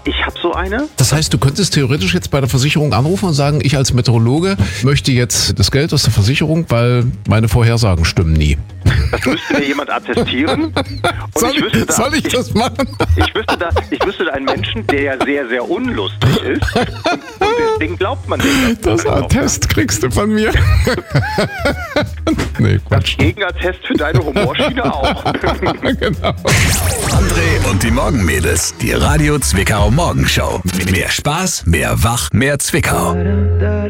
Ich habe so eine. Das heißt, du könntest theoretisch jetzt bei der Versicherung anrufen und sagen, ich als Meteorologe möchte jetzt das Geld aus der Versicherung, weil meine Vorhersagen stimmen nie. Das müsste mir jemand attestieren. Und soll ich das machen? Ich wüsste da einen Menschen, der ja sehr, sehr unlustig ist. Und deswegen glaubt man dem. Das Attest kriegst du von mir. Nee, Quatsch. Gegenattest für deine Humorschiene auch. Genau. André und die Morgenmädels. Die Radio Zwickau Morgenshow. Mehr Spaß, mehr Wach, mehr Zwickau.